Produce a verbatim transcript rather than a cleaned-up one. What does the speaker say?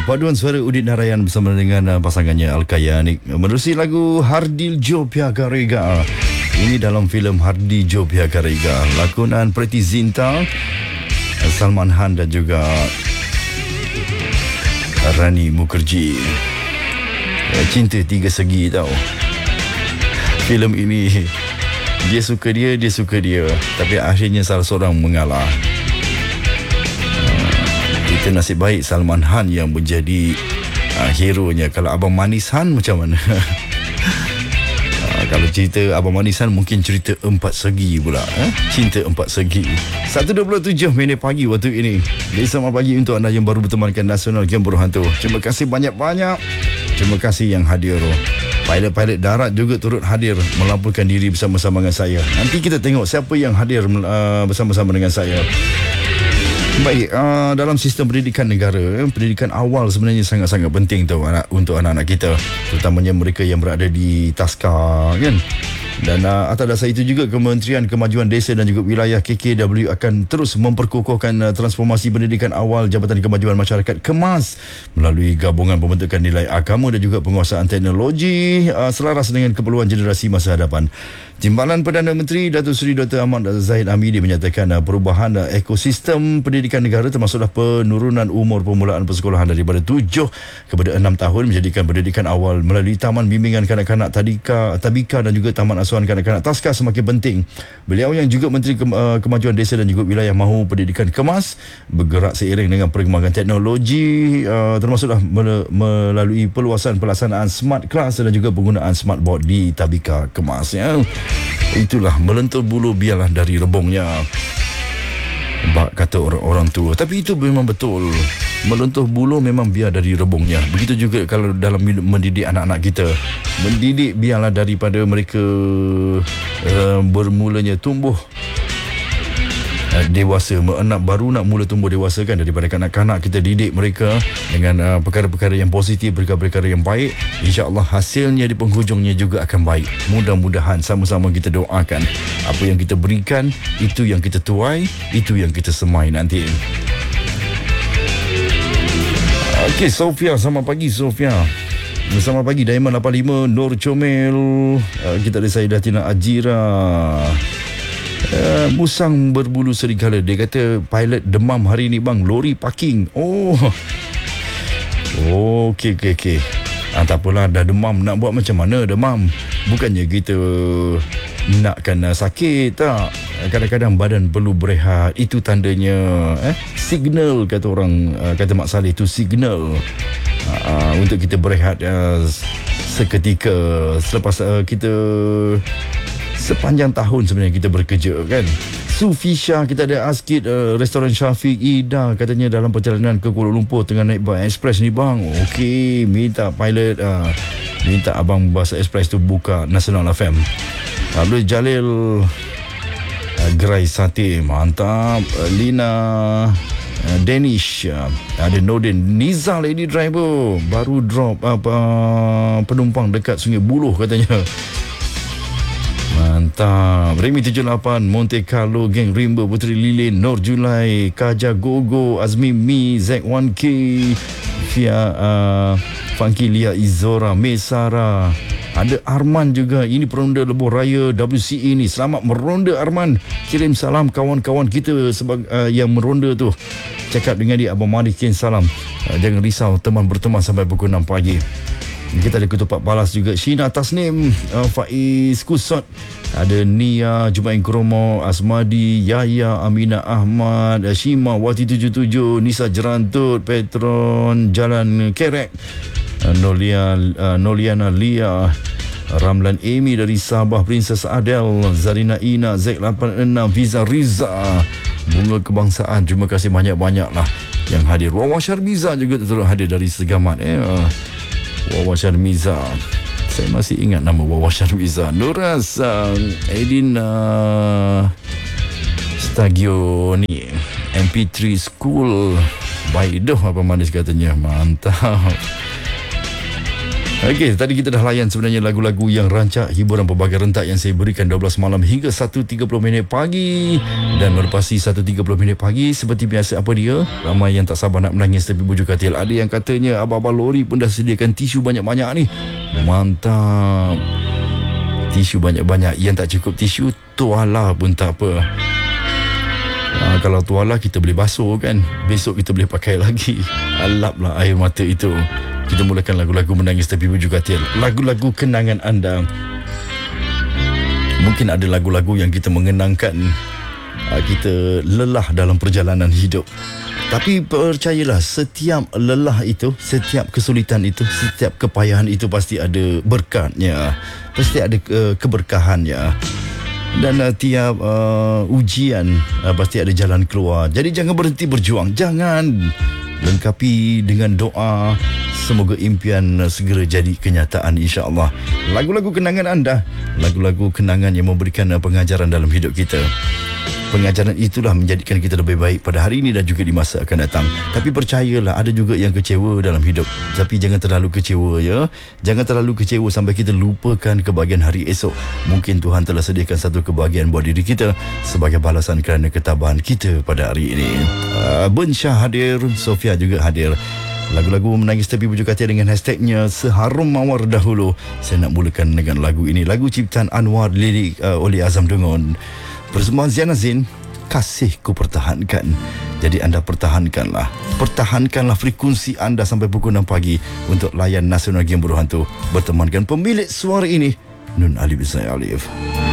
Paduan suara Udit Narayan bersama dengan uh, pasangannya Al-Kayanik menerusi lagu Hardiljo Piaga Rega. Ini dalam filem Hardiljo Piaga Rega, lakonan Preity Zinta, Salman Khan dan juga Rani Mukherjee. Cinta tiga segi tau. Filem ini dia suka dia, dia suka dia, tapi akhirnya salah seorang mengalah. Itu nasib baik Salman Khan yang menjadi uh, hero-nya. Kalau Abang Manis Han macam mana? uh, Kalau cerita Abang Manis Han mungkin cerita empat segi pula, eh? Cinta empat segi. Satu dua puluh tujuh minit pagi waktu ini. Jadi selamat pagi untuk anda yang baru bertemankan Nasional Game Buruh Hantu. Terima kasih banyak-banyak. Terima kasih yang hadir. Pilot-pilot darat juga turut hadir melaporkan diri bersama-sama dengan saya. Nanti kita tengok siapa yang hadir uh, bersama-sama dengan saya. Baik, uh, dalam sistem pendidikan negara, pendidikan awal sebenarnya sangat-sangat penting tu anak, untuk anak-anak kita, terutamanya mereka yang berada di taska, kan? Dan uh, atas dasar itu juga Kementerian Kemajuan Desa dan juga Wilayah K K W akan terus memperkukuhkan uh, transformasi pendidikan awal Jabatan Kemajuan Masyarakat KEMAS melalui gabungan pembentukan nilai agama dan juga penguasaan teknologi uh, selaras dengan keperluan generasi masa hadapan. Timbalan Perdana Menteri Datuk Seri Doktor Ahmad Zahid Hamidi menyatakan uh, perubahan uh, ekosistem pendidikan negara termasuklah penurunan umur permulaan persekolahan daripada tujuh kepada enam tahun menjadikan pendidikan awal melalui Taman Bimbingan Kanak-kanak Tadika, Tabika dan juga Taman Asuhan Kanak-kanak Taska semakin penting. Beliau yang juga Menteri Ke- uh, Kemajuan Desa dan juga Wilayah Mahu Pendidikan KEMAS bergerak seiring dengan perkembangan teknologi uh, termasuklah mel- melalui perluasan pelaksanaan smart class dan juga penggunaan smart board di Tabika KEMAS, ya. Itulah melentur bulu biarlah dari rebungnya, bak kata orang-orang tua. Tapi itu memang betul, melentur bulu memang biar dari rebungnya. Begitu juga kalau dalam mendidik anak-anak kita, mendidik biarlah daripada mereka uh, bermulanya tumbuh uh, dewasa, anak baru nak mula tumbuh dewasa kan, daripada kanak-kanak kita didik mereka dengan uh, perkara-perkara yang positif, perkara-perkara yang baik, insya-Allah hasilnya di penghujungnya juga akan baik. Mudah-mudahan sama-sama kita doakan apa yang kita berikan itu yang kita tuai, itu yang kita semai nanti. Okey, Sofia, selamat pagi Sofia. Selamat pagi Diamond lapan puluh lima, Nur Comel, uh, kita ada Saidah Tina Ajira. Uh, musang berbulu serigala. Dia kata pilot demam hari ni bang, lori parking. Oh. Oh, okey okey okey. Ah, tak apalah, dah demam, nak buat macam mana demam? Bukannya kita nakkan uh, sakit, tak. Kadang-kadang badan perlu berehat. Itu tandanya eh signal, kata orang, uh, kata Mak Saleh, itu signal uh, untuk kita berehat uh, seketika selepas uh, kita sepanjang tahun sebenarnya kita bekerja, kan. Sufisha, kita ada Askid, uh, restoran Syafiq Ida, katanya dalam perjalanan ke Kuala Lumpur tengah naik bas express ni bang. Okey, minta pilot uh, minta abang bas express tu buka Nasional F M. Abdul Jalil, uh, Gerai Sate, mantap. uh, Lina, uh, Danish, uh, ada Nordin, Niza lady driver baru drop apa uh, penumpang dekat Sungai Buloh katanya. Mantap. Remy tujuh lapan, Monte Carlo, Geng Rimba, Puteri Lilin, Nur Julai, Kaja Gogo, Azmi Mi, Z satu K, Fia, uh, Funky Lia Izora, Mesara. Ada Arman juga. Ini peronda lebuh raya W C E ni. Selamat meronda Arman. Kirim salam kawan-kawan kita sebagai uh, yang meronda tu. Cakap dengan dia, Abang Mari kirim salam. Uh, jangan risau, teman berteman sampai pukul enam pagi. Kita ada Ketupat Balas juga, Sheena Tasnim, uh, Faiz Kusot, ada Nia, Jumain Kromo, Asmadi, Yahya, Amina Ahmad, Shima, Wati tujuh tujuh, Nisa Jerantut, Petron, Jalan Kerek, uh, Nolia, uh, Noliana Lia, Ramlan Amy dari Sabah, Princess Adele, Zarina Ina, Z lapan enam, Fiza Riza, Bunga Kebangsaan. Terima kasih banyak-banyak lah yang hadir. Wawa Syarmiza juga terus hadir dari Segamat, eh. Uh, Wawa Syarmiza, saya masih ingat nama Wawa Syarmiza. Nuras, uh, Edina Stagio ni, M P tiga School, baik dah apa manis katanya. Mantap. Okey, tadi kita dah layan sebenarnya lagu-lagu yang rancak hiburan pelbagai rentak yang saya berikan dua belas malam hingga satu tiga puluh minit pagi. Dan melepasi satu tiga puluh minit pagi, seperti biasa apa dia? Ramai yang tak sabar nak menangis tapi bujuk katil. Ada yang katanya abang-abang lori pun dah sediakan tisu banyak-banyak ni. Mantap. Tisu banyak-banyak. Yang tak cukup tisu, tuala pun tak apa. Ha, kalau tuala kita boleh basuh kan, besok kita boleh pakai lagi. Alaplah air mata itu. Kita mulakan lagu-lagu menangis tapi bujuk katil. Lagu-lagu kenangan anda. Mungkin ada lagu-lagu yang kita mengenangkan uh, kita lelah dalam perjalanan hidup. Tapi percayalah, setiap lelah itu, setiap kesulitan itu, setiap kepayahan itu pasti ada berkatnya, pasti ada uh, keberkahannya. Dan uh, tiap uh, ujian uh, pasti ada jalan keluar. Jadi jangan berhenti berjuang. Jangan. Lengkapi dengan doa, semoga impian segera jadi kenyataan, insya-Allah. Lagu-lagu kenangan anda, lagu-lagu kenangan yang memberikan pengajaran dalam hidup kita. Pengajaran itulah menjadikan kita lebih baik pada hari ini dan juga di masa akan datang. Tapi percayalah, ada juga yang kecewa dalam hidup. Tapi jangan terlalu kecewa, ya. Jangan terlalu kecewa sampai kita lupakan kebahagiaan hari esok. Mungkin Tuhan telah sediakan satu kebahagiaan buat diri kita sebagai balasan kerana ketabahan kita pada hari ini. Uh, Ben Syah hadir, Sofia juga hadir. Lagu-lagu menangis tapi bujuk katil dengan hashtagnya Seharum Mawar Dahulu. Saya nak mulakan dengan lagu ini. Lagu ciptaan Anwar, lirik uh, oleh Azam Dungun. Persembahan Ziana Zain, Kasih Ku Pertahankan. Jadi anda pertahankanlah, pertahankanlah frekuensi anda sampai pukul enam pagi untuk layan Nasional Game Buruh Hantu bertemankan pemilik suara ini, Nun Alif bin Alif.